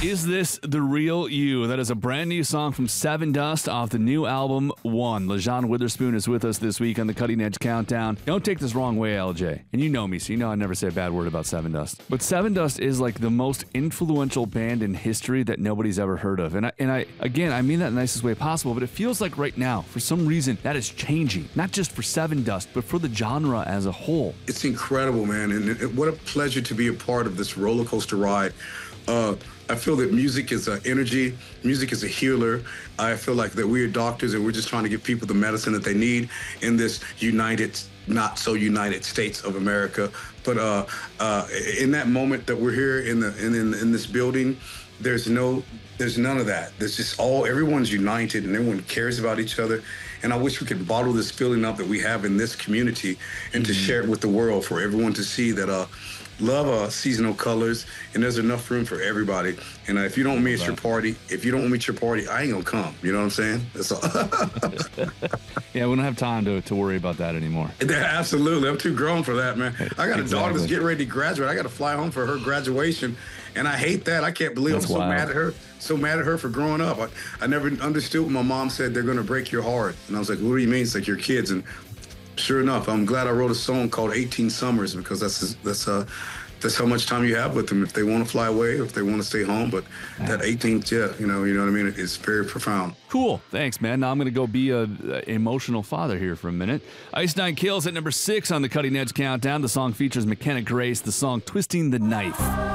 Is This the Real You? That is a brand new song from Seven Dust off the new album, One. LaJauwn Witherspoon is with us this week on the Cutting Edge Countdown. Don't take this wrong way, LJ. And you know me, so you know I never say a bad word about Seven Dust. But Seven Dust is like the most influential band in history that nobody's ever heard of. And I mean that in the nicest way possible, but it feels like right now, for some reason, that is changing. Not just for Seven Dust, but for the genre as a whole. It's incredible, man. And what a pleasure to be a part of this roller coaster ride. I feel that music is an energy, music is a healer. I feel like that we are doctors and we're just trying to give people the medicine that they need in this united, not so united states of America. But in that moment that we're here in this building, there's none of that. There's just everyone's united and everyone cares about each other. And I wish we could bottle this feeling up that we have in this community and to share it with the world for everyone to see that love seasonal colors, and there's enough room for everybody. And if you don't want me at your party, I ain't gonna come. You know what I'm saying? That's all. Yeah, we don't have time to worry about that anymore. Absolutely. I'm too grown for that, man. I got a daughter that's getting ready to graduate. I got to fly home for her graduation, and I hate that. I can't believe I'm so mad at her. So mad at her for growing up. I never understood when my mom said they're going to break your heart. And I was like, what do you mean? It's like your kids. And sure enough, I'm glad I wrote a song called 18 Summers because that's how much time you have with them if they want to fly away or if they want to stay home. But that 18th, you know what I mean? It's very profound. Cool. Thanks, man. Now I'm going to go be an emotional father here for a minute. Ice Nine Kills at number 6 on the Cutting Edge Countdown. The song features McKenna Grace, the song Twisting the Knife.